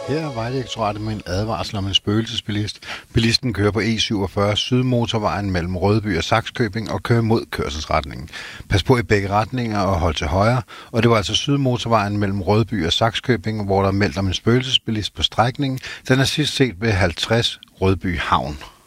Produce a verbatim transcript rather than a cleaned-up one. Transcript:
Her er Vejdirektoratet med en advarsel om en spøgelsesbilist. Bilisten kører på E syvogfyrre Sydmotorvejen mellem Rødby og Sakskøbing og kører mod kørselsretningen. Pas på i begge retninger og hold til højre. Og det var altså Sydmotorvejen mellem Rødby og Sakskøbing, hvor der er meldt om en spøgelsesbilist på strækningen. Den er sidst set ved halvtreds Rødby Havn.